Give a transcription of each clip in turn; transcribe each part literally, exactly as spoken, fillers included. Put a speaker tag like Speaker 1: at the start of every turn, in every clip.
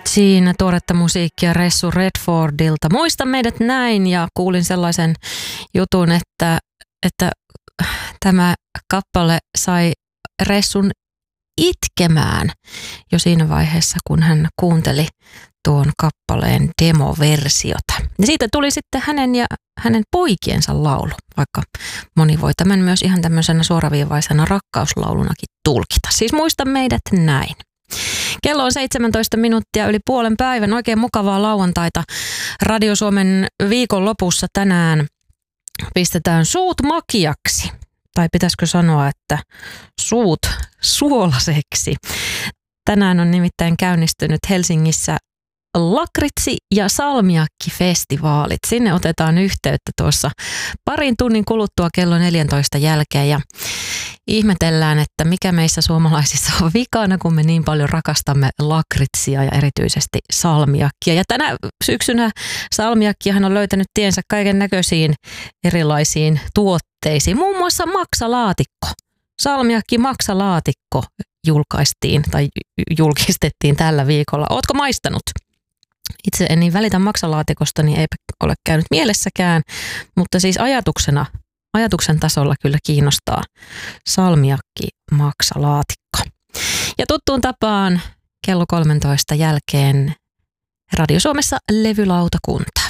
Speaker 1: Siinä tuoretta musiikkia Ressu Redfordilta. Muista meidät näin ja kuulin sellaisen jutun, että, että tämä kappale sai Ressun itkemään jo siinä vaiheessa, kun hän kuunteli tuon kappaleen demoversiota. Ja siitä tuli sitten hänen ja hänen poikiensa laulu, vaikka moni voi tämän myös ihan tämmöisenä suoraviivaisena rakkauslaulunakin tulkita. Siis muista meidät näin. Kello on seitsemäntoista minuuttia yli puolen päivän. Oikein mukavaa lauantaita. Radio Suomen viikon lopussa tänään pistetään suut makiaksi. Tai pitäisikö sanoa, että suut suolaseksi. Tänään on nimittäin käynnistynyt Helsingissä lakritsi- ja salmiakkifestivaalit. Sinne otetaan yhteyttä tuossa parin tunnin kuluttua kello neljäntoista jälkeen ja ihmetellään, että mikä meissä suomalaisissa on vikana, kun me niin paljon rakastamme lakritsia ja erityisesti salmiakkia. Ja tänä syksynä salmiakkihan on löytänyt tiensä kaiken näköisiin erilaisiin tuotteisiin, muun muassa maksalaatikko. Salmiakki maksalaatikko julkaistiin tai julkistettiin tällä viikolla. Ootko maistanut? Itse en niin välitä maksalaatikosta, niin ei ole käynyt mielessäkään, mutta siis ajatuksena, ajatuksen tasolla kyllä kiinnostaa salmiakki maksalaatikko. Ja tuttuun tapaan kello kolmentoista jälkeen Radio Suomessa levylautakunta.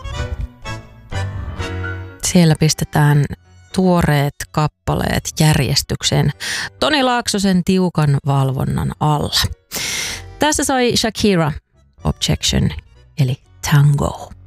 Speaker 1: Siellä pistetään tuoreet kappaleet järjestykseen Toni Laaksosen tiukan valvonnan alla. Tässä soi Shakira Objection eli Tango.